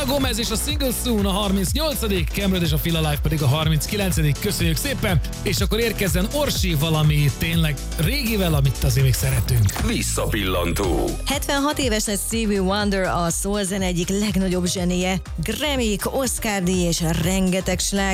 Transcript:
Gomez és a Single Soon a 38. Cameron és a Feel Alive pedig a 39. Köszönjük szépen, és akkor érkezzen Orsi valami tényleg régivel, amit azért még szeretünk. Visszapillantó. 76 éves lesz Stevie Wonder, a soul zene egyik legnagyobb zsenie. Grammy-k, Oscar-díj és rengeteg sláger